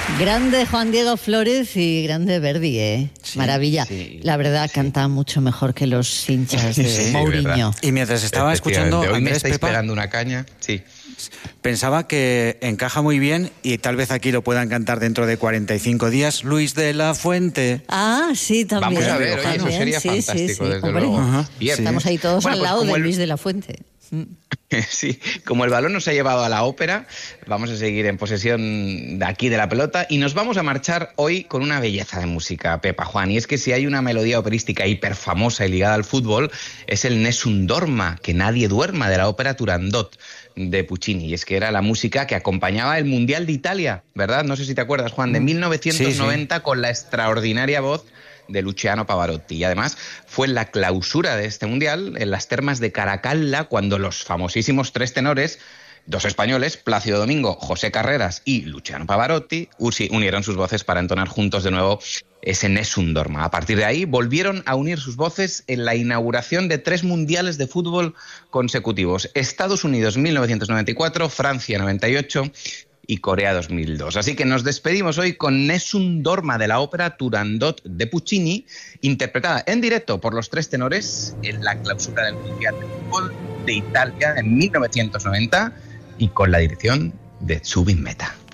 Grande Juan Diego Flórez y grande Verdi, ¿eh? Sí, Maravilla. sí, la verdad, sí. canta mucho mejor que los hinchas de Sí, Mourinho. verdad. Y mientras estaba escuchando Efectivamente. a Hoy me Andrés estáis Pepa, pegando una caña. Sí. pensaba que encaja muy bien y tal vez aquí lo puedan cantar dentro de 45 días. Luis de la Fuente. Ah, sí, también. Vamos a ver, oye, eso También, sería sí, fantástico, sí, desde hombre. luego. Ajá, Bien. sí. Estamos ahí todos Bueno, al pues lado como de el- Luis de la Fuente. Sí, como el balón nos ha llevado a la ópera, vamos a seguir en posesión de aquí de la pelota y nos vamos a marchar hoy con una belleza de música, Pepa, Juan. Y es que si hay una melodía operística hiperfamosa y ligada al fútbol, es el Nessun Dorma, que nadie duerma, de la ópera Turandot de Puccini. Y es que era la música que acompañaba el Mundial de Italia, ¿verdad? No sé si te acuerdas, Juan, de 1990, con la extraordinaria voz de Luciano Pavarotti. Y además fue en la clausura de este mundial, en las termas de Caracalla, cuando los famosísimos tres tenores, dos españoles, Plácido Domingo, José Carreras y Luciano Pavarotti, unieron sus voces para entonar juntos de nuevo ese Nessun Dorma. A partir de ahí volvieron a unir sus voces en la inauguración de 3 mundiales de fútbol consecutivos: Estados Unidos 1994, Francia 98 y Corea 2002. Así que nos despedimos hoy con Nessun Dorma de la ópera Turandot de Puccini, interpretada en directo por los tres tenores en la clausura del Mundial de Fútbol de Italia en 1990 y con la dirección de Zubin Mehta.